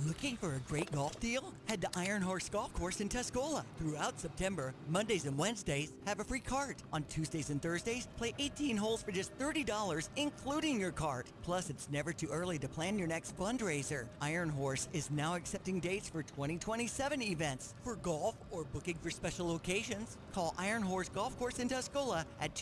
Looking for a great golf deal? Head to Iron Horse Golf Course in Tuscola. Throughout September, Mondays and Wednesdays, have a free cart. On Tuesdays and Thursdays, play 18 holes for just $30, including your cart. Plus, it's never too early to plan your next fundraiser. Iron Horse is now accepting dates for 2027 events. For golf or booking for special occasions, call Iron Horse Golf Course in Tuscola at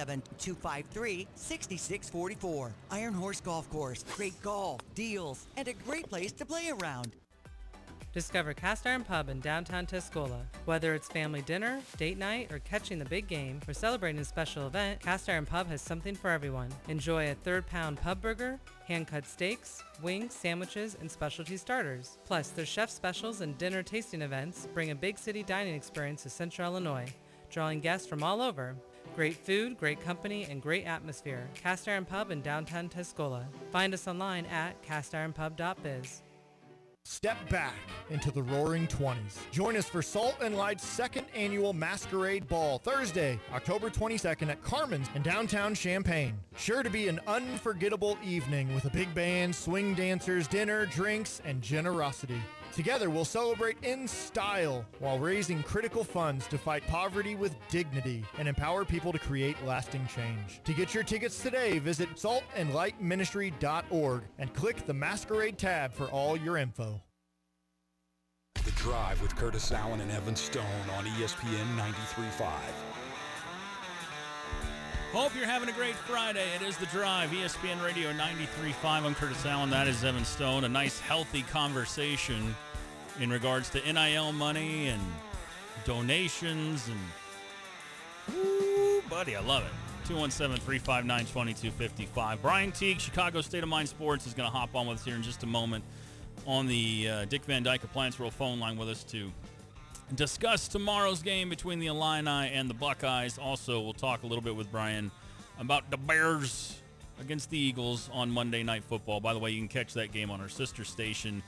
217-253-6644. Iron Horse Golf Course. Great golf, deals, and a great place to play around. Discover Cast Iron Pub in downtown Tuscola. Whether it's family dinner, date night, or catching the big game, or celebrating a special event, Cast Iron Pub has something for everyone. Enjoy a third-pound pub burger, hand-cut steaks, wings, sandwiches, and specialty starters. Plus, their chef specials and dinner tasting events bring a big city dining experience to Central Illinois, drawing guests from all over. Great food, great company, and great atmosphere. Cast Iron Pub in downtown Tuscola. Find us online at castironpub.biz. Step back into the roaring 20s. Join us for Salt and Light's second annual Masquerade Ball, Thursday, October 22nd at Carmen's in downtown Champaign. Sure to be an unforgettable evening with a big band, swing dancers, dinner, drinks, and generosity. Together, we'll celebrate in style while raising critical funds to fight poverty with dignity and empower people to create lasting change. To get your tickets today, visit saltandlightministry.org and click the Masquerade tab for all your info. The Drive with Curtis Allen and Evan Stone on ESPN 93.5. Hope you're having a great Friday. It is The Drive, ESPN Radio 93.5. I'm Curtis Allen. That is Evan Stone. A nice, healthy conversation in regards to NIL money and donations. And, ooh, buddy, I love it. 217-359-2255. Brian Teague, Chicago State of Mind Sports, is going to hop on with us here in just a moment on the Dick Van Dyke Appliance World phone line with us to discuss tomorrow's game between the Illini and the Buckeyes. Also, we'll talk a little bit with Brian about the Bears against the Eagles on Monday Night Football. By the way, you can catch that game on our sister station,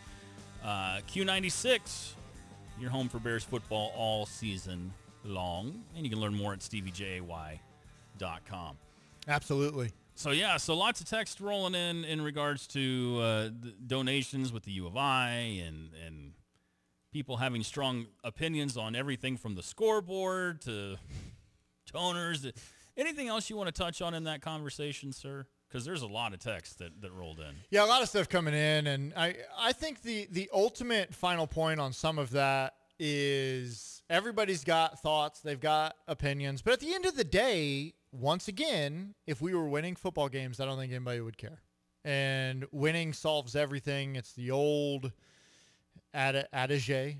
Q96. You're home for Bears football all season long. And you can learn more at steviejay.com. Absolutely. So lots of text rolling in regards to the donations with the U of I and people having strong opinions on everything from the scoreboard to toners. Anything else you want to touch on in that conversation, sir? Because there's a lot of text that rolled in. Yeah, a lot of stuff coming in, and I think the ultimate final point on some of that is everybody's got thoughts, they've got opinions, but at the end of the day, once again, if we were winning football games, I don't think anybody would care. And winning solves everything. It's the old adage.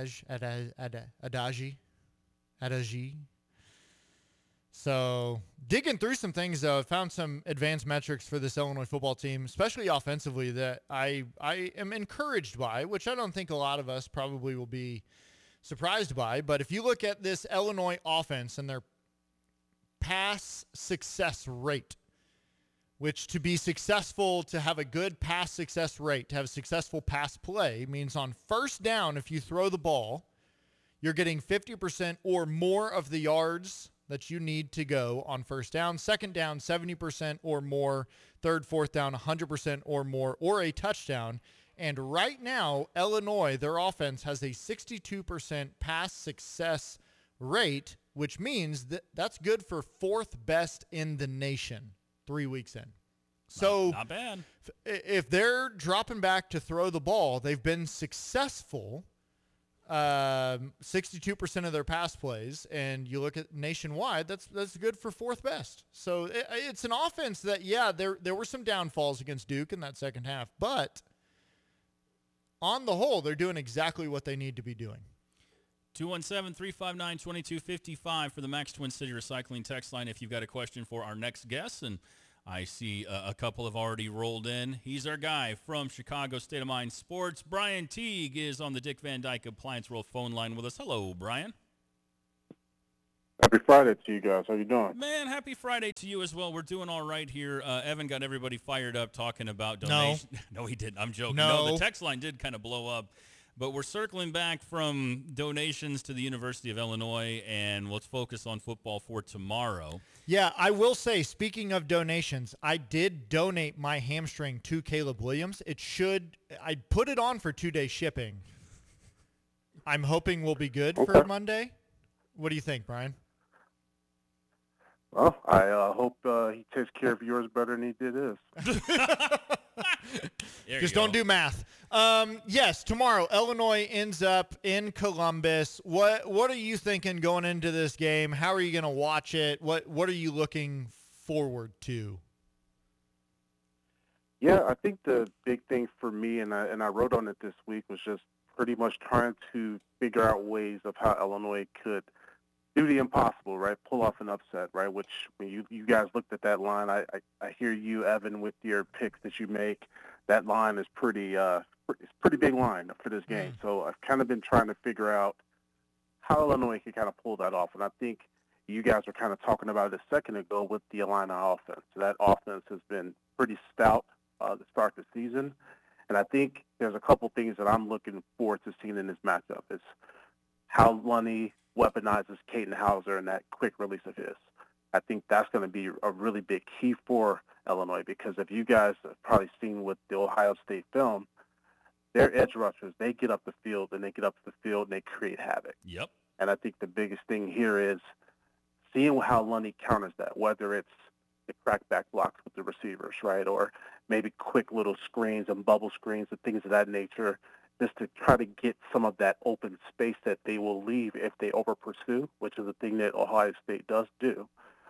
So digging through some things, though, I found some advanced metrics for this Illinois football team, especially offensively, that I am encouraged by, which I don't think a lot of us probably will be surprised by. But if you look at this Illinois offense and their pass success rate, which to be successful, to have a good pass success rate, to have a successful pass play, means on first down, if you throw the ball, you're getting 50% or more of the yards that you need to go on first down. Second down, 70% or more. Third, fourth down, 100% or more, or a touchdown. And right now, Illinois, their offense has a 62% pass success rate, which means that's good for fourth best in the nation 3 weeks in. So not bad. If they're dropping back to throw the ball, they've been successful 62% of their pass plays, and you look at nationwide, that's good for fourth best. So it's an offense that, there were some downfalls against Duke in that second half, but on the whole, they're doing exactly what they need to be doing. 217-359-2255 for the Max Twin City Recycling text line if you've got a question for our next guest. And I see a couple have already rolled in. He's our guy from Chicago State of Mind Sports. Brian Teague is on the Dick Van Dyke Appliance World phone line with us. Hello, Brian. Happy Friday to you guys. How you doing? Man, happy Friday to you as well. We're doing all right here. Evan got everybody fired up talking about donations. No, he didn't. I'm joking. No, the text line did kind of blow up. But we're circling back from donations to the University of Illinois, and let's focus on football for tomorrow. Yeah, I will say, speaking of donations, I did donate my hamstring to Caleb Williams. I put it on for 2-day shipping. I'm hoping we'll be good for Okay. Monday. What do you think, Brian? Well, I hope he takes care of yours better than he did his. There Just you don't go. do math. Yes, tomorrow Illinois ends up in Columbus. What are you thinking going into this game? How are you going to watch it? What are you looking forward to? Yeah, I think the big thing for me, and I wrote on it this week, was just pretty much trying to figure out ways of how Illinois could do the impossible, right? Pull off an upset, right? Which when you guys looked at that line, I hear you, Evan, with your picks that you make. That line is pretty big line for this game. So I've kind of been trying to figure out how Illinois can kind of pull that off, and I think you guys were kind of talking about it a second ago with the Illini offense. So that offense has been pretty stout to start the season, and I think there's a couple things that I'm looking forward to seeing in this matchup. Is how Lunny weaponizes Caden Hauser and that quick release of his. I think that's going to be a really big key for Illinois, because if you guys have probably seen with the Ohio State film, their edge rushers, they get up the field and they create havoc. Yep. And I think the biggest thing here is seeing how Lunny counters that, whether it's the crackback blocks with the receivers, right, or maybe quick little screens and bubble screens and things of that nature, just to try to get some of that open space that they will leave if they over-pursue, which is a thing that Ohio State does do.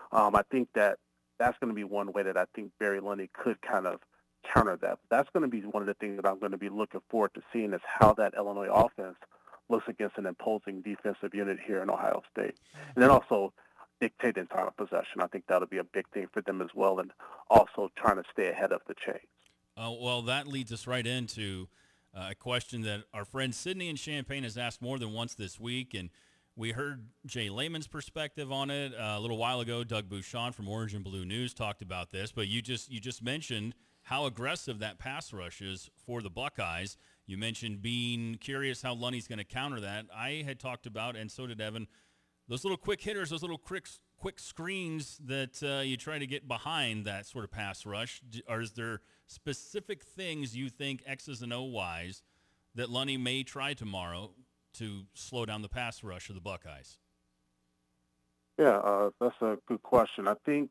I think that's going to be one way that I think Barry Lunny could kind of counter that. That's going to be one of the things that I'm going to be looking forward to seeing, is how that Illinois offense looks against an imposing defensive unit here in Ohio State. And then also dictating time of possession. I think that'll be a big thing for them as well, and also trying to stay ahead of the chains. Well, that leads us right into a question that our friend Sydney in Champaign has asked more than once this week, and we heard Jay Lehman's perspective on it a little while ago. Doug Bouchon from Orange and Blue News talked about this, but you just mentioned how aggressive that pass rush is for the Buckeyes. You mentioned being curious how Lunny's going to counter that. I had talked about, and so did Evan, those little quick hitters, those little quick screens that you try to get behind that sort of pass rush. Is there specific things you think X's and O-wise that Lunny may try tomorrow to slow down the pass rush of the Buckeyes? Yeah, that's a good question. I think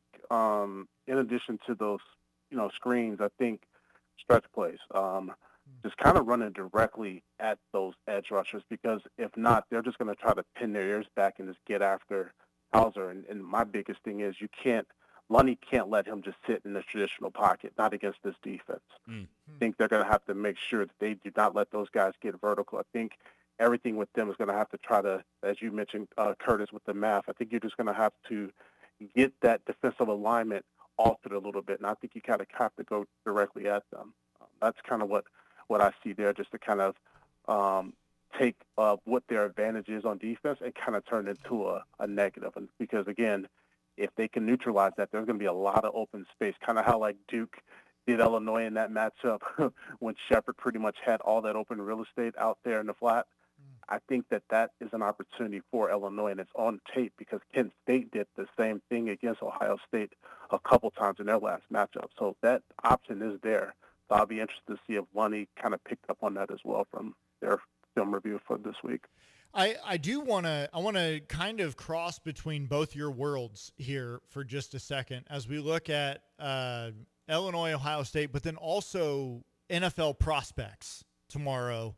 in addition to those, screens, I think stretch plays, just kind of running directly at those edge rushers, because if not, they're just going to try to pin their ears back and just get after Hauser. And my biggest thing is Lunny can't let him just sit in the traditional pocket, not against this defense. I think they're going to have to make sure that they do not let those guys get vertical. I think everything with them is going to have to try to, as you mentioned, Curtis, with the math, I think you're just going to have to get that defensive alignment altered a little bit, and I think you kind of have to go directly at them. That's kind of what I see there, just to kind of take what their advantage is on defense and kind of turn it into a negative. And because, again, if they can neutralize that, there's going to be a lot of open space, kind of how like Duke did Illinois in that matchup when Shepherd pretty much had all that open real estate out there in the flat. I think that is an opportunity for Illinois, and it's on tape because Kent State did the same thing against Ohio State a couple times in their last matchup. So that option is there. So I'll be interested to see if Lunny kind of picked up on that as well from their film review for this week. I want to kind of cross between both your worlds here for just a second as we look at Illinois, Ohio State, but then also NFL prospects tomorrow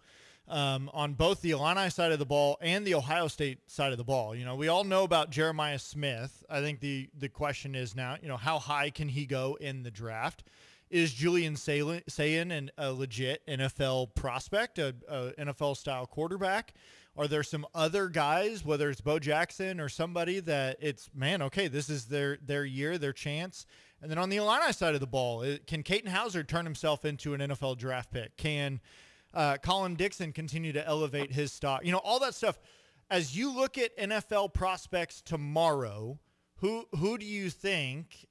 on both the Illini side of the ball and the Ohio State side of the ball. We all know about Jeremiah Smith. I think the question is now, how high can he go in the draft? Is Julian Sayin a legit NFL prospect, a NFL-style quarterback? Are there some other guys, whether it's Bo Jackson or somebody, that it's, okay, this is their year, their chance? And then on the Illini side of the ball, can Caden Hauser turn himself into an NFL draft pick? Can Colin Dixon continue to elevate his stock? All that stuff. As you look at NFL prospects tomorrow, who do you think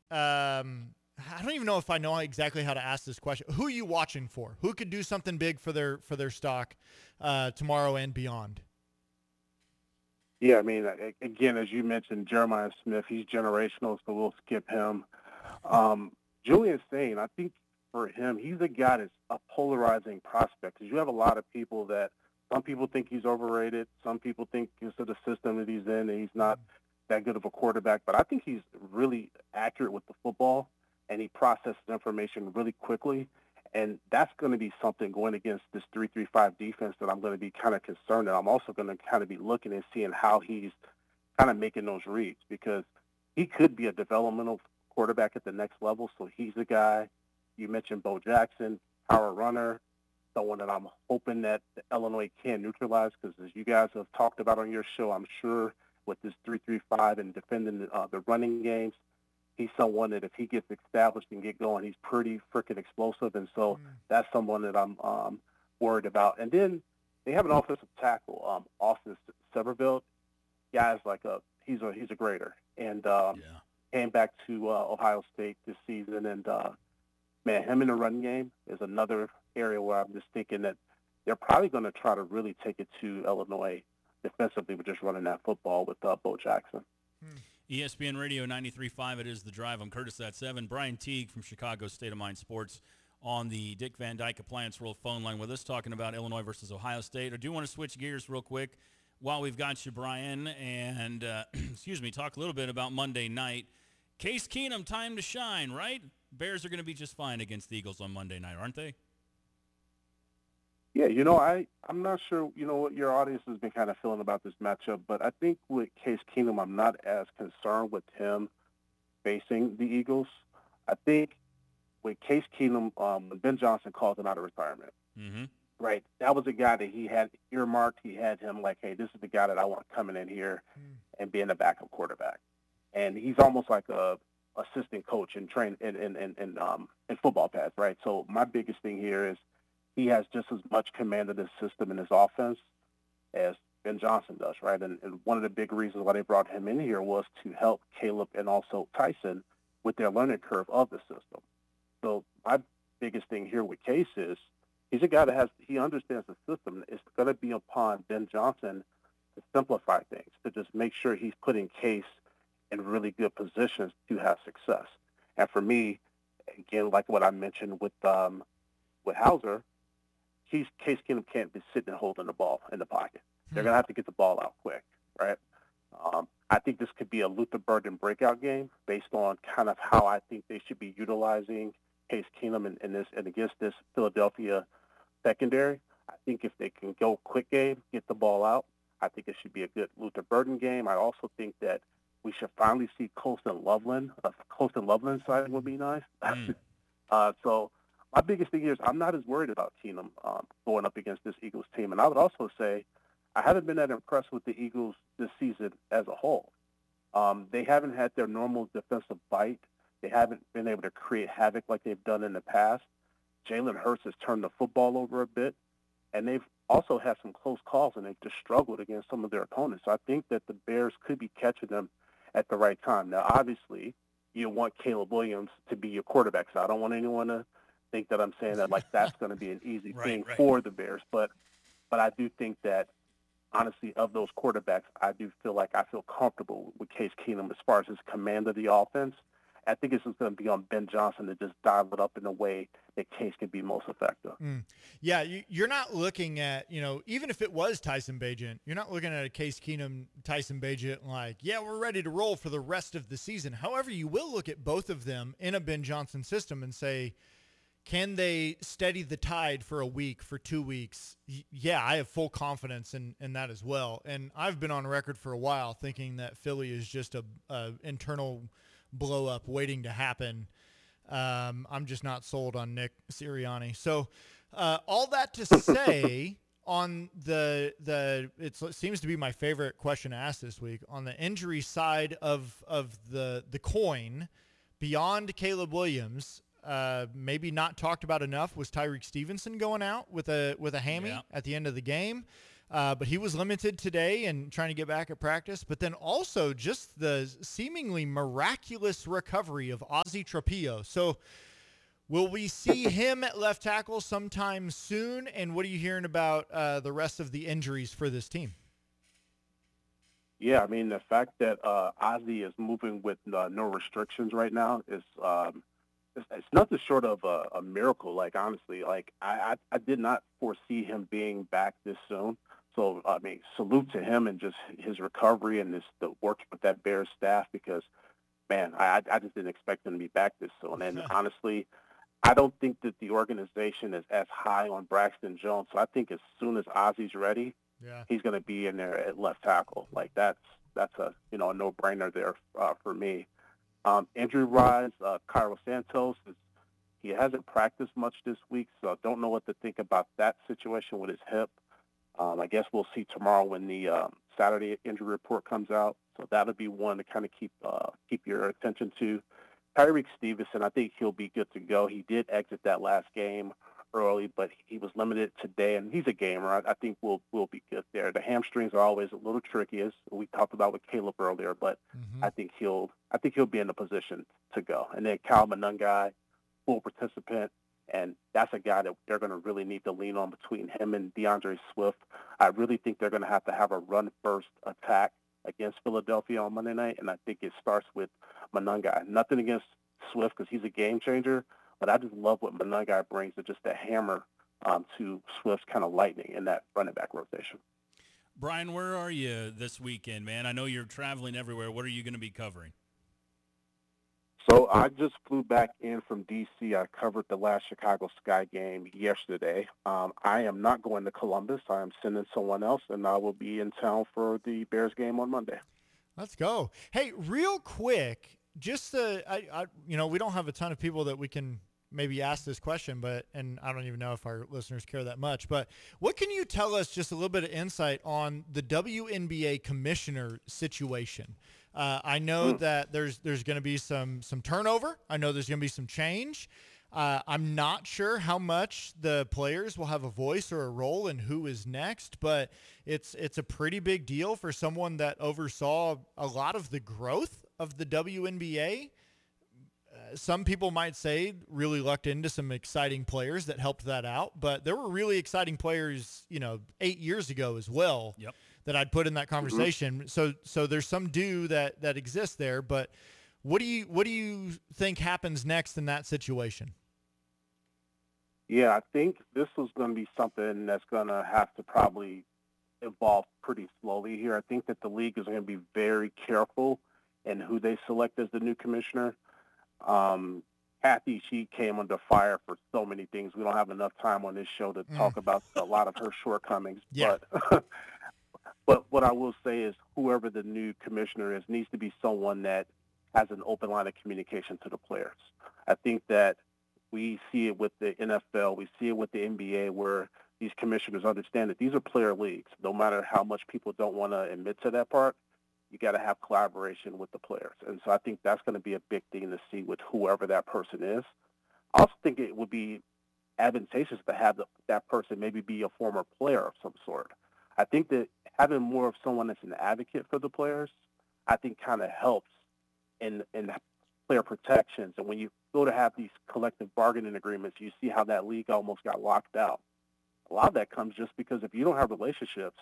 I don't even know if I know exactly how to ask this question. Who are you watching for? Who could do something big for their stock tomorrow and beyond? Yeah, I mean, again, as you mentioned, Jeremiah Smith, he's generational, so we'll skip him. Julian Sane, I think for him, he's a guy that's a polarizing prospect because you have a lot of people that some people think he's overrated. Some people think because of the system that he's in, and he's not that good of a quarterback. But I think he's really accurate with the football, and he processes information really quickly. And that's going to be something going against this 3-3-5 defense that I'm going to be kind of concerned. And I'm also going to kind of be looking and seeing how he's kind of making those reads because he could be a developmental quarterback at the next level. So he's a guy. You mentioned Bo Jackson, power runner, someone that I'm hoping that Illinois can neutralize because as you guys have talked about on your show, I'm sure with this 3-3-5 and defending the running games, he's someone that if he gets established and get going, he's pretty freaking explosive. And so that's someone that I'm worried about. And then they have an offensive tackle, Austin Severville. Guy's like he's a grader. And came back to Ohio State this season. And, man, him in the run game is another area where I'm just thinking that they're probably going to try to really take it to Illinois defensively with just running that football with Bo Jackson. ESPN Radio 93.5, it is The Drive. I'm Curtis at 7. Brian Teague from Chicago State of Mind Sports on the Dick Van Dyke Appliance World phone line with us talking about Illinois versus Ohio State. I do want to switch gears real quick while we've got you, Brian, and talk a little bit about Monday night. Case Keenum, time to shine, right? Bears are going to be just fine against the Eagles on Monday night, aren't they? Yeah, I'm not sure, what your audience has been kind of feeling about this matchup, but I think with Case Keenum, I'm not as concerned with him facing the Eagles. I think with Case Keenum, Ben Johnson called him out of retirement. Mm-hmm. Right? That was a guy that he had earmarked. He had him like, hey, this is the guy that I want coming in here and being a backup quarterback. And he's almost like a assistant coach and train in football pads, right? So my biggest thing here is he has just as much command of the system in his offense as Ben Johnson does, right? And one of the big reasons why they brought him in here was to help Caleb and also Tyson with their learning curve of the system. So my biggest thing here with Case is he's a guy that he understands the system. It's going to be upon Ben Johnson to simplify things, to just make sure he's putting Case in really good positions to have success. And for me, again, like what I mentioned with Hauser, Case Keenum can't be sitting and holding the ball in the pocket. They're going to have to get the ball out quick, right? I think this could be a Luther Burden breakout game based on kind of how I think they should be utilizing Case Keenum and against this Philadelphia secondary. I think if they can go quick game, get the ball out, I think it should be a good Luther Burden game. I also think that we should finally see Colston Loveland. Colston Loveland side would be nice. So my biggest thing here is I'm not as worried about Keenum going up against this Eagles team. And I would also say I haven't been that impressed with the Eagles this season as a whole. They haven't had their normal defensive bite. They haven't been able to create havoc like they've done in the past. Jalen Hurts has turned the football over a bit, and they've also had some close calls, and they've just struggled against some of their opponents. So I think that the Bears could be catching them at the right time. Now, obviously, you want Caleb Williams to be your quarterback, so I don't want anyone to think that I'm saying that like that's going to be an easy thing for the Bears. But I do think that, honestly, of those quarterbacks, I do feel like I feel comfortable with Case Keenum as far as his command of the offense. I think it's just going to be on Ben Johnson to just dial it up in a way that Case can be most effective. Yeah, you're not looking at, even if it was Tyson Bagent, you're not looking at a Case Keenum, Tyson Bagent like, yeah, we're ready to roll for the rest of the season. However, you will look at both of them in a Ben Johnson system and say, can they steady the tide for a week, for 2 weeks? Yeah, I have full confidence in that as well. And I've been on record for a while thinking that Philly is just a internal blow up waiting to happen. I'm just not sold on Nick Sirianni. So all that to say on it seems to be my favorite question to ask this week, on the injury side of the coin, beyond Caleb Williams, maybe not talked about enough was Tyreek Stevenson going out with a hammy at the end of the game. But he was limited today and trying to get back at practice. But then also just the seemingly miraculous recovery of Ozzie Trapillo. So will we see him at left tackle sometime soon? And what are you hearing about the rest of the injuries for this team? Yeah, I mean, the fact that Ozzy is moving with no restrictions right now is it's nothing short of a miracle. Like, honestly, like I did not foresee him being back this soon. So, I mean, salute to him and just his recovery and the working with that Bears staff because, man, I just didn't expect him to be back this soon. And honestly, I don't think that the organization is as high on Braxton Jones. So I think as soon as Ozzy's ready, Yeah. he's going to be in there at left tackle. Like that's a a no-brainer there for me. Injury-wise, Cairo Santos he hasn't practiced much this week, so I don't know what to think about that situation with his hip. I guess we'll see tomorrow when the Saturday injury report comes out. So that'll be one to kind of keep your attention to. Tyreek Stevenson, I think he'll be good to go. He did exit that last game early, but he was limited today, and he's a gamer. I think we'll be good there. The hamstrings are always a little tricky, as we talked about with Caleb earlier, but I think he'll be in a position to go. And then Cal Monungai, full participant, and that's a guy that they're going to really need to lean on between him and DeAndre Swift. I really think they're going to have a run-first attack against Philadelphia on Monday night, and I think it starts with Monungai. Nothing against Swift because he's a game changer, but I just love what Monungai brings to just a hammer to Swift's kind of lightning in that running back rotation. Brian, where are you this weekend, man? I know you're traveling everywhere. What are you going to be covering? So I just flew back in from D.C. I covered the last Chicago Sky game yesterday. I am not going to Columbus. I am sending someone else, and I will be in town for the Bears game on Monday. Let's go. Hey, real quick, just we don't have a ton of people that we can maybe ask this question, and I don't even know if our listeners care that much, but what can you tell us, just a little bit of insight on the WNBA commissioner situation? I know that there's going to be some turnover. I know there's going to be some change. I'm not sure how much the players will have a voice or a role in who is next, but it's a pretty big deal for someone that oversaw a lot of the growth of the WNBA. Some people might say really lucked into some exciting players that helped that out, but there were really exciting players, 8 years ago as well. Yep. That I'd put in that conversation. So there's some due that exists there, but what do you think happens next in that situation? Yeah, I think this was going to be something that's going to have to probably evolve pretty slowly here. I think that the league is going to be very careful in who they select as the new commissioner. Kathy, she came under fire for so many things. We don't have enough time on this show to talk about a lot of her shortcomings. Yeah. But what I will say is whoever the new commissioner is needs to be someone that has an open line of communication to the players. I think that we see it with the NFL. We see it with the NBA where these commissioners understand that these are player leagues. No matter how much people don't want to admit to that part, you got to have collaboration with the players. And so I think that's going to be a big thing to see with whoever that person is. I also think it would be advantageous to have that person maybe be a former player of some sort. I think that having more of someone that's an advocate for the players, I think kind of helps in player protections. And when you go to have these collective bargaining agreements, you see how that league almost got locked out. A lot of that comes just because if you don't have relationships,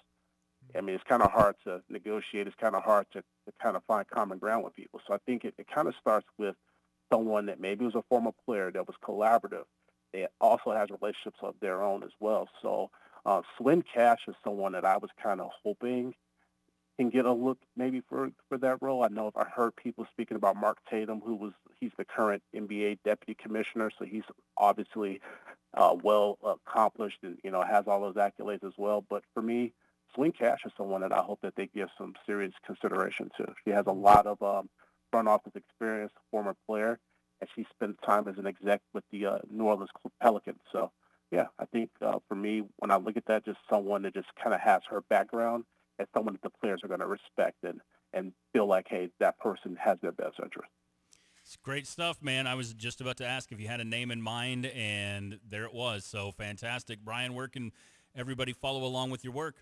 I mean, it's kind of hard to negotiate. It's kind of hard to kind of find common ground with people. So I think it kind of starts with someone that maybe was a former player that was collaborative. They also has relationships of their own as well. So Swin Cash is someone that I was kind of hoping can get a look maybe for that role. I know I heard people speaking about Mark Tatum, he's the current NBA deputy commissioner, so he's obviously well accomplished and has all those accolades as well. But for me, Swin Cash is someone that I hope that they give some serious consideration to. She has a lot of front office experience, former player, and she spent time as an exec with the New Orleans Pelicans. So, yeah, I think for me, when I look at that, just someone that just kind of has her background and someone that the players are going to respect and feel like, hey, that person has their best interest. It's great stuff, man. I was just about to ask if you had a name in mind, and there it was. So fantastic. Brian, where can everybody follow along with your work?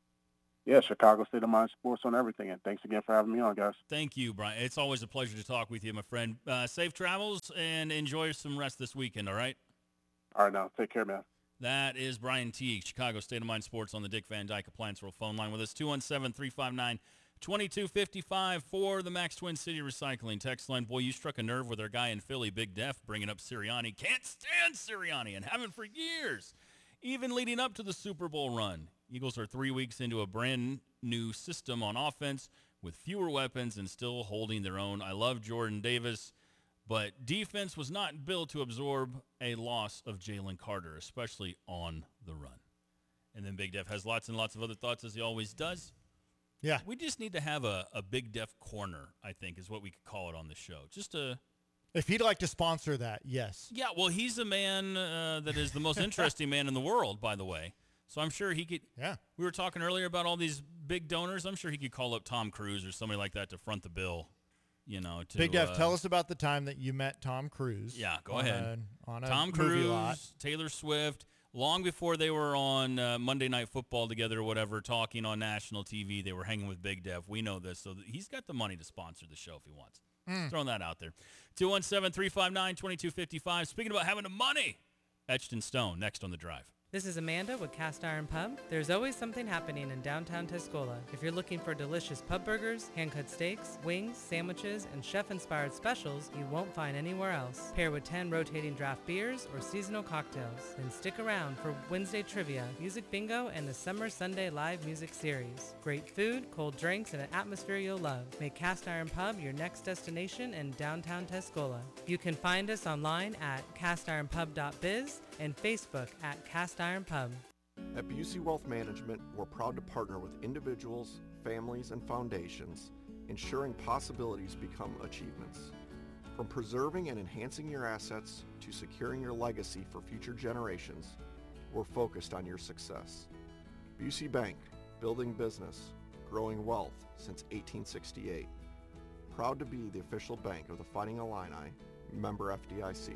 Yeah, Chicago State of Mind Sports on everything. And thanks again for having me on, guys. Thank you, Brian. It's always a pleasure to talk with you, my friend. Safe travels and enjoy some rest this weekend, all right? All right, now. Take care, man. That is Brian Teague, Chicago State of Mind Sports on the Dick Van Dyke Appliance World phone line with us, 2255 for the Max Twin City Recycling text line. Boy, you struck a nerve with our guy in Philly, Big Def, bringing up Sirianni. Can't stand Sirianni and haven't for years, even leading up to the Super Bowl run. Eagles are 3 weeks into a brand new system on offense with fewer weapons and still holding their own. I love Jordan Davis, but defense was not built to absorb a loss of Jalen Carter, especially on the run. And then Big Def has lots and lots of other thoughts, as he always does. Yeah. We just need to have a Big Def corner, I think, is what we could call it on the show. Just a... If he'd like to sponsor that, yes. Yeah, well, he's a man that is the most interesting man in the world, by the way. So I'm sure he could... Yeah. We were talking earlier about all these big donors. I'm sure he could call up Tom Cruise or somebody like that to front the bill, you know. To, Big Def, tell us about the time that you met Tom Cruise. Yeah, go ahead. On a Tom movie Cruise, lot. Taylor Swift, long before they were on Monday Night Football together or whatever, talking on national TV, they were hanging with Big Def. We know this, so he's got the money to sponsor the show if he wants. Throwing that out there. 217-359-2255. Speaking about having the money, Etched in Stone, next on The Drive. This is Amanda with Cast Iron Pub. There's always something happening in downtown Tuscola. If you're looking for delicious pub burgers, hand-cut steaks, wings, sandwiches, and chef-inspired specials you won't find anywhere else. Pair with 10 rotating draft beers or seasonal cocktails. Then stick around for Wednesday trivia, music bingo, and the Summer Sunday live music series. Great food, cold drinks, and an atmosphere you'll love. Make Cast Iron Pub your next destination in downtown Tuscola. You can find us online at castironpub.biz and Facebook at Cast Iron Pub. At Busey Wealth Management, we're proud to partner with individuals, families, and foundations, ensuring possibilities become achievements. From preserving and enhancing your assets to securing your legacy for future generations, we're focused on your success. Busey Bank, building business, growing wealth since 1868. Proud to be the official bank of the Fighting Illini, member FDIC.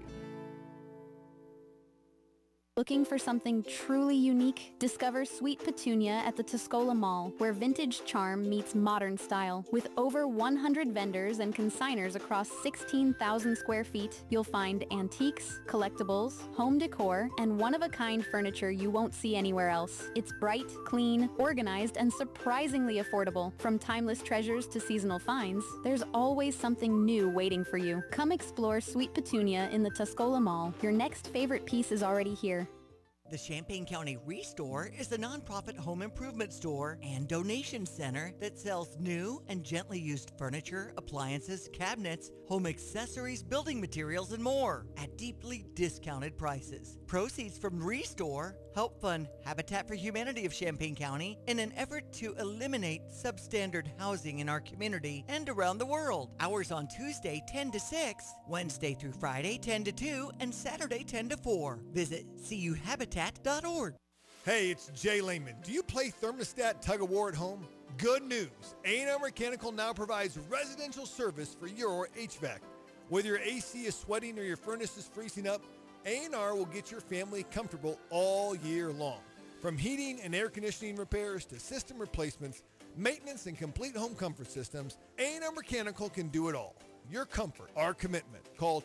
Looking for something truly unique? Discover Sweet Petunia at the Tuscola Mall, where vintage charm meets modern style. With over 100 vendors and consigners across 16,000 square feet, you'll find antiques, collectibles, home decor, and one-of-a-kind furniture you won't see anywhere else. It's bright, clean, organized, and surprisingly affordable. From timeless treasures to seasonal finds, there's always something new waiting for you. Come explore Sweet Petunia in the Tuscola Mall. Your next favorite piece is already here. The Champaign County Restore is a nonprofit home improvement store and donation center that sells new and gently used furniture, appliances, cabinets, home accessories, building materials, and more at deeply discounted prices. Proceeds from Restore help fund Habitat for Humanity of Champaign County in an effort to eliminate substandard housing in our community and around the world. Hours on Tuesday 10 to 6, Wednesday through Friday 10 to 2, and Saturday 10 to 4. Visit cuhabitat.org. Hey, it's Jay Lehman. Do you play thermostat tug-of-war at home? Good news. A&R Mechanical now provides residential service for your HVAC. Whether your AC is sweating or your furnace is freezing up, A&R will get your family comfortable all year long. From heating and air conditioning repairs to system replacements, maintenance, and complete home comfort systems, A&R Mechanical can do it all. Your comfort, our commitment. Call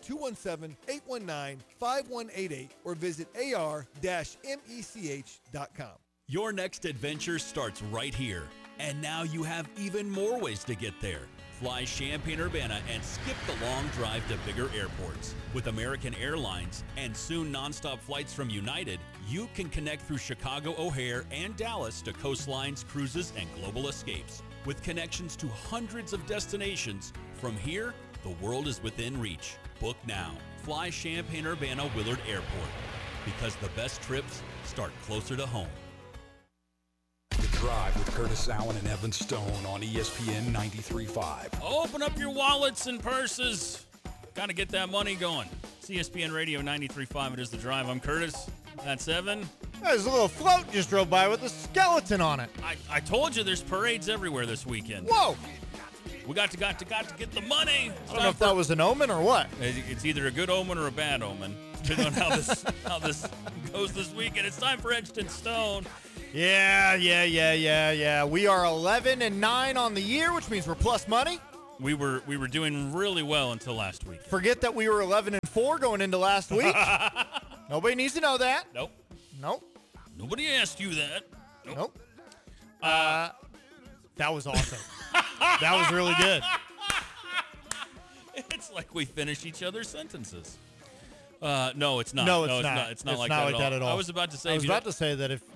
217-819-5188 or visit ar-mech.com. Your next adventure starts right here. And now you have even more ways to get there. Fly Champaign-Urbana and skip the long drive to bigger airports. With American Airlines and soon nonstop flights from United, you can connect through Chicago O'Hare and Dallas to coastlines, cruises, and global escapes. With connections to hundreds of destinations, from here, the world is within reach. Book now. Fly Champaign-Urbana Willard Airport. Because the best trips start closer to home. The Drive with Curtis Allen and Evan Stone on ESPN 93.5. Open up your wallets and purses. Got to get that money going. It's ESPN Radio 93.5. It is The Drive. I'm Curtis. That's Evan. There's a little float just drove by with a skeleton on it. I told you there's parades everywhere this weekend. Whoa! We got to get the money. I don't know if that was an omen or what. It's either a good omen or a bad omen, depending on how this goes this weekend. It's time for Etched in Stone. Yeah. We are 11-9 on the year, which means we're plus money. We were doing really well until last week. Forget that we were 11-4 going into last week. Nobody needs to know that. Nope. Nobody asked you that. Nope. That was awesome. That was really good. It's like we finish each other's sentences. No, it's not. No, it's not. It's not like that at all. I was about to say. That if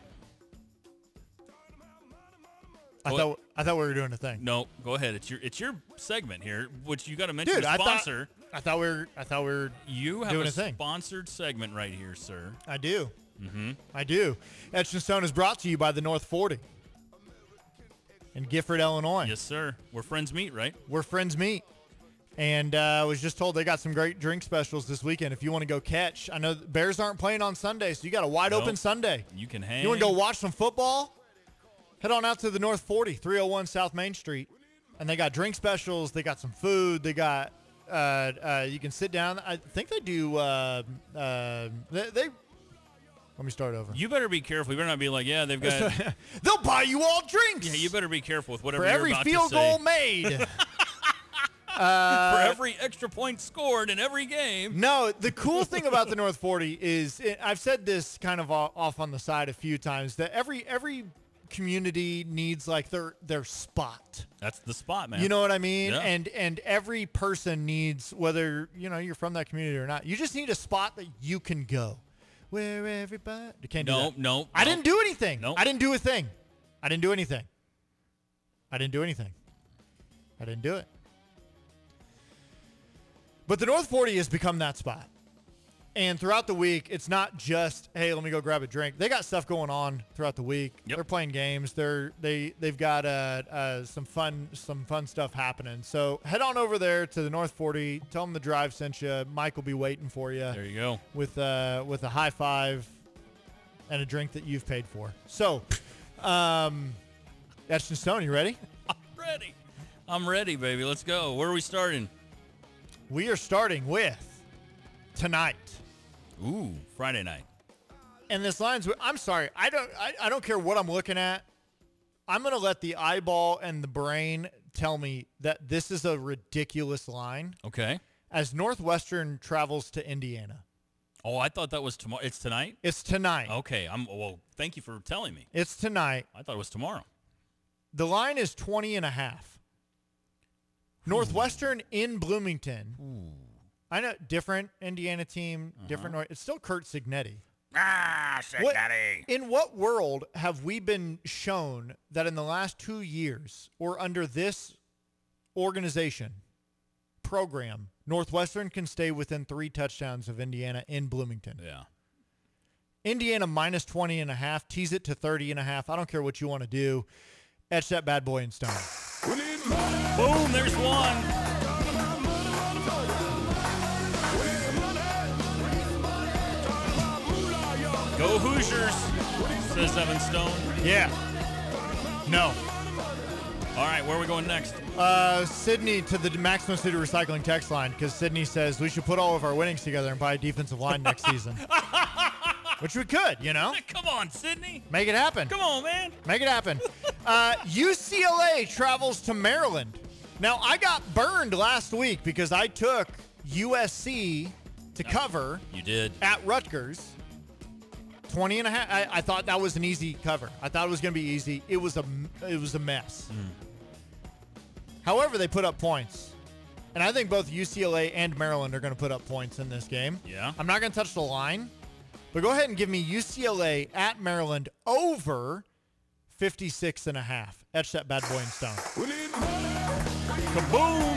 I thought we were doing a thing. No, go ahead. It's your segment here, which you got to mention. Dude, the sponsor. I thought we were. You have doing a thing. sponsored segment right here, sir. I do. Mm-hmm. I do. Etched in Stone is brought to you by the North 40 in Gifford, Illinois. Yes, sir. Where friends meet, right? Where friends meet. And I was just told they got some great drink specials this weekend if you want to go catch. I know the Bears aren't playing on Sunday, so you got a wide open Sunday. You can hang. You want to go watch some football? Head on out to the North 40, 301 South Main Street. And they got drink specials. They got some food. They got, you can sit down. I think they do, let me start over. You better be careful. You better not be like, yeah, they've got. They'll buy you all drinks. Yeah, you better be careful with whatever for you're every about field to say. goal made. For every extra point scored in every game. No, the cool thing about the North 40 is, I've said this kind of off on the side a few times, that every community needs like their spot. That's the spot, man. You know what I mean? Yeah. And every person needs, whether you're from that community or not, you just need a spot that you can go. Where everybody you can't do that. No. I didn't do anything. Nope. I didn't do a thing. I didn't do anything. I didn't do anything. I didn't do it. But the North 40 has become that spot. And throughout the week, it's not just, hey, let me go grab a drink. They got stuff going on throughout the week. Yep. They're playing games. They've got some fun stuff happening. So head on over there to the North 40. Tell them the drive sent you. Mike will be waiting for you. There you go. With a high five and a drink that you've paid for. So, Etched in Stone, you ready? I'm ready, baby. Let's go. Where are we starting? We are starting with tonight. Ooh, Friday night. And this line's, I'm sorry, I don't care what I'm looking at. I'm going to let the eyeball and the brain tell me that this is a ridiculous line. Okay. As Northwestern travels to Indiana. Oh, I thought that was tomorrow. It's tonight? It's tonight. Okay. Well, thank you for telling me. It's tonight. I thought it was tomorrow. The line is 20.5. Northwestern in Bloomington. Ooh. I know, different Indiana team, different. It's still Kurt Signetti. Signetti. In what world have we been shown that in the last 2 years or under this organization program, Northwestern can stay within 3 touchdowns of Indiana in Bloomington? Yeah. Indiana minus 20.5, tease it to 30.5. I don't care what you want to do. Etch that bad boy in stone. Boom, there's one. Go Hoosiers, says Evan Stone. Yeah. No. All right, where are we going next? Sydney to the Maximum City Recycling text line, because Sydney says we should put all of our winnings together and buy a defensive line next season. Which we could, Come on, Sydney. Make it happen. Come on, man. Make it happen. UCLA travels to Maryland. Now, I got burned last week because I took USC to cover. You did. At Rutgers. 20.5. I thought that was an easy cover. I thought it was going to be easy. It was a mess. However, they put up points. And I think both UCLA and Maryland are going to put up points in this game. Yeah. I'm not going to touch the line. But go ahead and give me UCLA at Maryland over 56.5. Etch that bad boy in stone. Kaboom!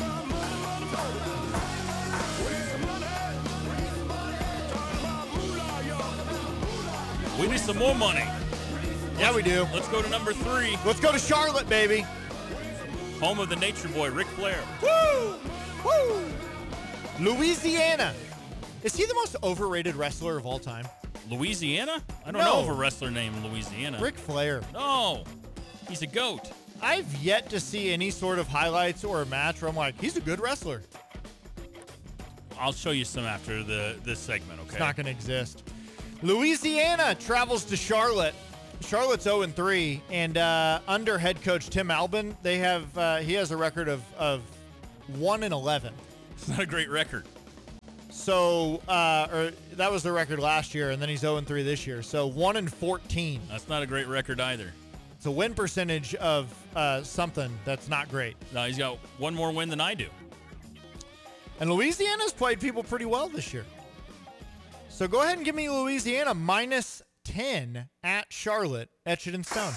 We need some more money. Yeah, we do. Let's go to number 3. Let's go to Charlotte, baby. Home of the Nature Boy, Ric Flair. Woo! Woo! Louisiana. Is he the most overrated wrestler of all time? Louisiana? I don't know of a wrestler named Louisiana. Ric Flair. No. He's a goat. I've yet to see any sort of highlights or a match where I'm like, he's a good wrestler. I'll show you some after this segment, okay? It's not going to exist. Louisiana travels to Charlotte. Charlotte's 0-3, and under head coach Tim Albin, he has a record of 1-11. It's not a great record. So, or that was the record last year, and then he's 0-3 this year. So 1-14. That's not a great record either. It's a win percentage of something that's not great. No, he's got one more win than I do. And Louisiana's played people pretty well this year. So go ahead and give me Louisiana minus 10 at Charlotte, etch it in stone.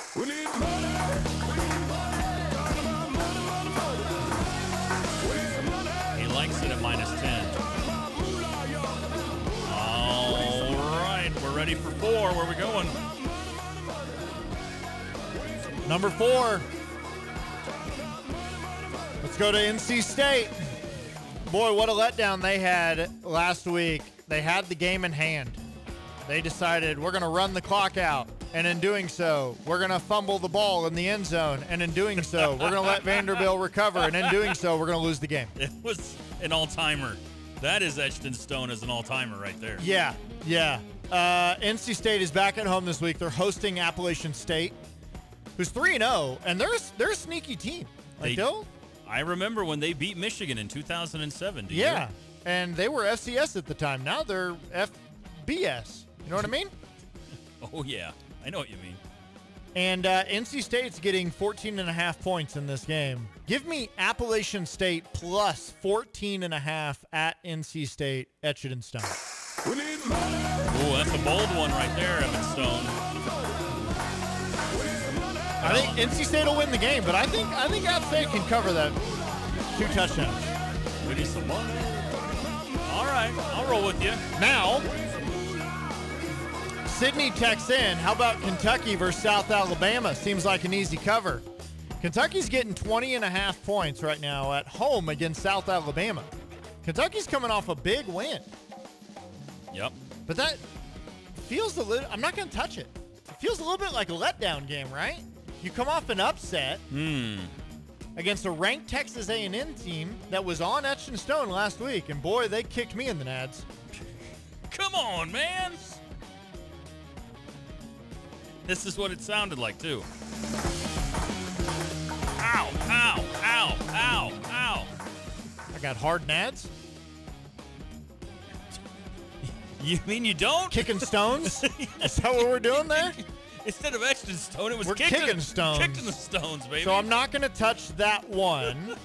He likes it at minus 10. All right, we're ready for 4. Where are we going? Number 4. Let's go to NC State. Boy, what a letdown they had last week. They had the game in hand. They decided we're going to run the clock out. And in doing so, we're going to fumble the ball in the end zone. And in doing so, we're going to let Vanderbilt recover. And in doing so, we're going to lose the game. It was an all-timer. That is etched in stone as an all-timer right there. Yeah. NC State is back at home this week. They're hosting Appalachian State, who's 3-0, and they're a sneaky team. I remember when they beat Michigan in 2007. Do yeah, and they were FCS at the time. Now they're FBS. You know what I mean? Oh, yeah. I know what you mean. And NC State's getting 14.5 points in this game. Give me Appalachian State plus 14.5 at NC State, etch it in stone. Ooh, that's a bold one right there, Evan Stone. I think NC State will win the game, but I think App State can cover that 2 touchdowns. We need some money. All right, I'll roll with you. Now, Sydney texts in, how about Kentucky versus South Alabama? Seems like an easy cover. Kentucky's getting 20.5 points right now at home against South Alabama. Kentucky's coming off a big win. Yep. But that feels a little, I'm not going to touch it. It feels a little bit like a letdown game, right? You come off an upset against a ranked Texas A&M team that was on Etched in Stone last week, and boy, they kicked me in the nads. Come on, man. This is what it sounded like, too. Ow, ow, ow, ow, ow. I got hard nads. You mean you don't? Kicking stones? Is that what we're doing there? Instead of etched in stone, it was we're kicking stones. Kicking the stones, baby. So I'm not going to touch that one.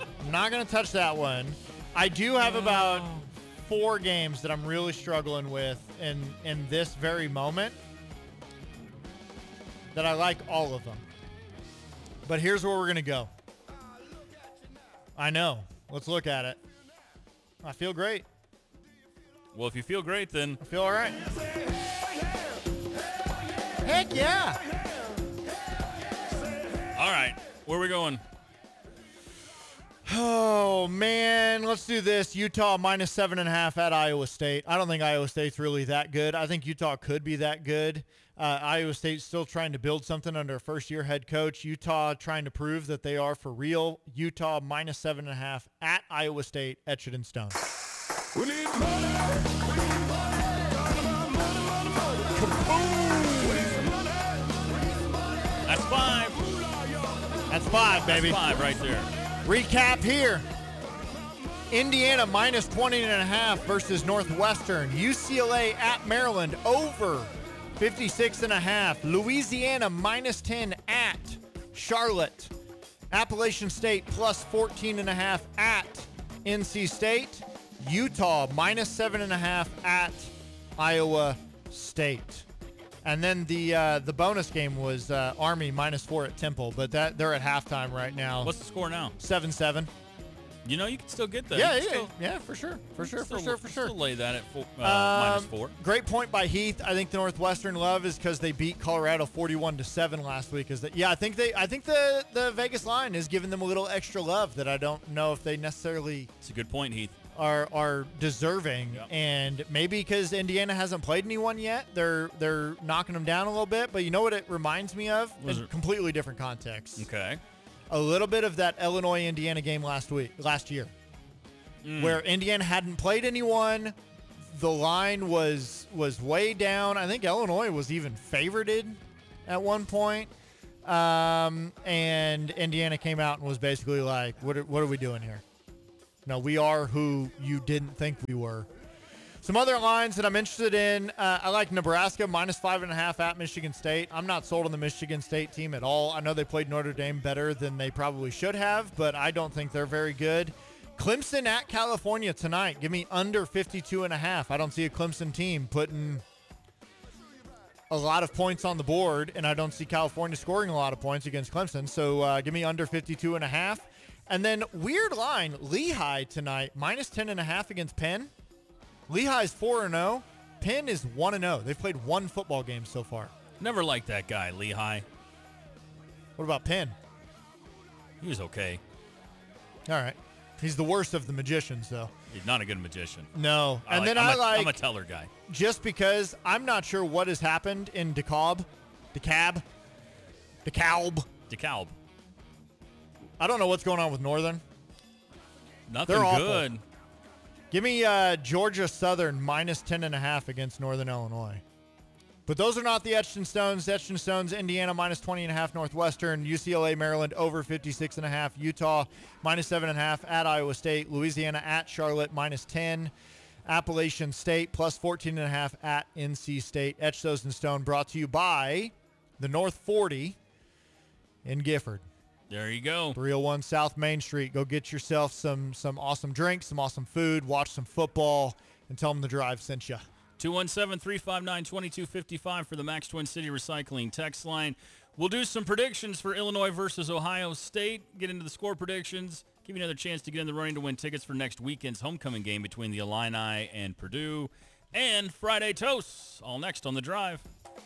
I do have about 4 games that I'm really struggling with in this very moment that I like all of them. But here's where we're going to go. I know. Let's look at it. I feel great. Well, if you feel great, then... I feel all right. Heck yeah. All right. Where are we going? Oh, man. Let's do this. Utah minus 7.5 at Iowa State. I don't think Iowa State's really that good. I think Utah could be that good. Iowa State's still trying to build something under a first-year head coach. Utah trying to prove that they are for real. Utah minus 7.5 at Iowa State. Etch it in stone. We need money. That's 5. That's 5, baby. That's 5 right there. Recap here. Indiana minus 20.5 versus Northwestern. UCLA at Maryland over 56.5. Louisiana minus 10 at Charlotte. Appalachian State plus 14.5 at NC State. Utah minus 7.5 at Iowa State. And then the bonus game was Army minus 4 at Temple, but they're at halftime right now. What's the score now? 7-7. You know, you can still get that. Yeah, for sure. For sure. Still lay that at minus 4. Great point by Heath. I think the Northwestern love is because they beat Colorado 41-7 last week. I think the Vegas line is giving them a little extra love that I don't know if they necessarily. It's a good point, Heath. Are deserving, yep. And maybe because Indiana hasn't played anyone yet, they're knocking them down a little bit. But you know what it reminds me of? In a completely different context. Okay. A little bit of that Illinois-Indiana game last year, where Indiana hadn't played anyone. The line was way down. I think Illinois was even favorited at one point. And Indiana came out and was basically like, what are we doing here? No, we are who you didn't think we were. Some other lines that I'm interested in, I like Nebraska -5.5 at Michigan State. I'm not sold on the Michigan State team at all. I know they played Notre Dame better than they probably should have, but I don't think they're very good. Clemson at California tonight. Give me under 52.5. I don't see a Clemson team putting a lot of points on the board, and I don't see California scoring a lot of points against Clemson. So give me under 52.5. And then weird line, Lehigh tonight, -10.5 against Penn. Lehigh's 4-0. Penn is 1-0. They've played one football game so far. Never liked that guy, Lehigh. What about Penn? He was okay. All right. He's the worst of the magicians, though. He's not a good magician. No. I'm a teller guy. Just because I'm not sure what has happened in DeKalb. I don't know what's going on with Northern. Nothing They're awful. good. Give me Georgia Southern -10.5 against Northern Illinois. But those are not the Etched in Stones. Etched in Stones, Indiana -20.5 Northwestern, UCLA, Maryland over 56.5, Utah -7.5 at Iowa State, Louisiana at Charlotte -10, Appalachian State +14.5 at NC State. Etched those in stone brought to you by the North 40 in Gifford. There you go. 301 South Main Street. Go get yourself some awesome drinks, some awesome food, watch some football, and tell them the drive sent you. 217-359-2255 for the Max Twin City Recycling text line. We'll do some predictions for Illinois versus Ohio State, get into the score predictions, give you another chance to get in the running to win tickets for next weekend's homecoming game between the Illini and Purdue, and Friday Toasts, all next on The Drive.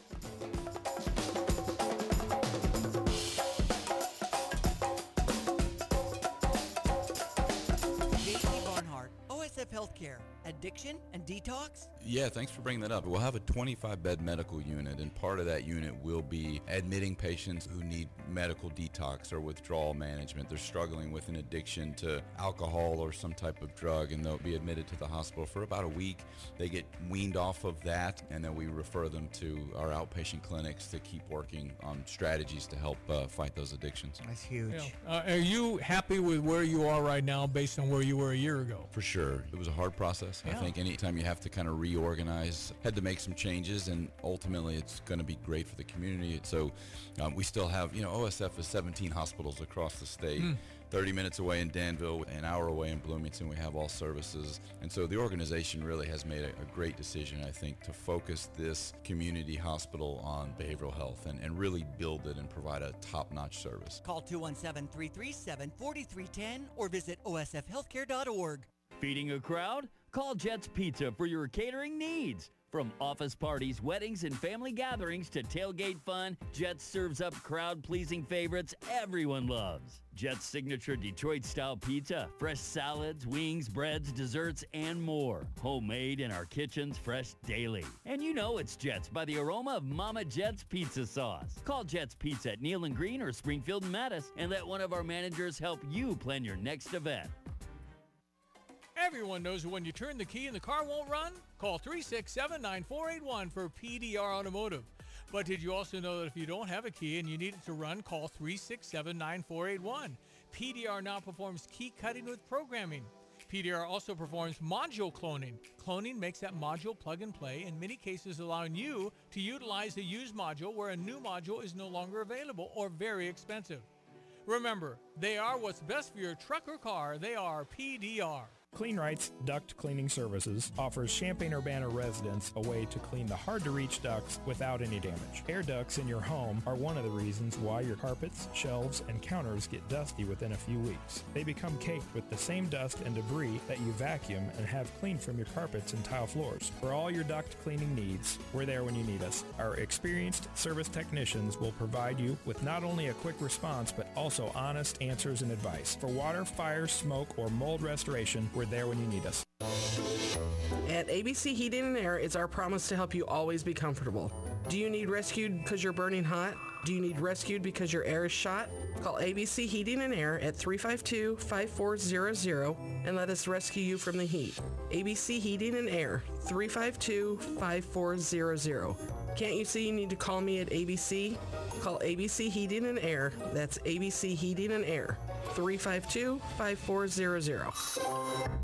OSF Healthcare, addiction and detox? Yeah, thanks for bringing that up. We'll have a 25-bed medical unit, and part of that unit will be admitting patients who need medical detox or withdrawal management. They're struggling with an addiction to alcohol or some type of drug, and they'll be admitted to the hospital for about a week. They get weaned off of that, and then we refer them to our outpatient clinics to keep working on strategies to help fight those addictions. That's huge. Yeah. Are you happy with where you are right now based on where you were a year ago? For sure. It was a hard process. Yeah. I think anytime you have to kind of reorganize, had to make some changes, and ultimately it's going to be great for the community. So we still have, OSF is 17 hospitals across the state. 30 minutes away in Danville, an hour away in Bloomington, we have all services. And so the organization really has made a great decision, I think, to focus this community hospital on behavioral health and really build it and provide a top-notch service. Call 217-337-4310 or visit osfhealthcare.org. Feeding a crowd? Call Jets Pizza for your catering needs. From office parties, weddings, and family gatherings to tailgate fun, Jets serves up crowd-pleasing favorites everyone loves. Jets' signature Detroit-style pizza, fresh salads, wings, breads, desserts, and more. Homemade in our kitchens, fresh daily. And you know it's Jets by the aroma of Mama Jets pizza sauce. Call Jets Pizza at Neal and Green or Springfield and Mattis and let one of our managers help you plan your next event. Everyone knows that when you turn the key and the car won't run, call 367-9481 for PDR Automotive. But did you also know that if you don't have a key and you need it to run, call 367-9481. PDR now performs key cutting with programming. PDR also performs module cloning. Cloning makes that module plug and play, in many cases allowing you to utilize a used module where a new module is no longer available or very expensive. Remember, they are what's best for your truck or car. They are PDR. CleanRight's Duct Cleaning Services offers Champaign-Urbana residents a way to clean the hard-to-reach ducts without any damage. Air ducts in your home are one of the reasons why your carpets, shelves, and counters get dusty within a few weeks. They become caked with the same dust and debris that you vacuum and have cleaned from your carpets and tile floors. For all your duct cleaning needs, we're there when you need us. Our experienced service technicians will provide you with not only a quick response, but also honest answers and advice. For water, fire, smoke, or mold restoration, we're there when you need us. At ABC Heating and Air, it's our promise to help you always be comfortable. Do you need rescued because you're burning hot? Do you need rescued because your air is shot? Call ABC Heating and Air at 352-5400 and let us rescue you from the heat. ABC Heating and Air, 352-5400. Can't you see you need to call me at ABC? Call ABC Heating and Air. That's ABC Heating and Air, 352-5400.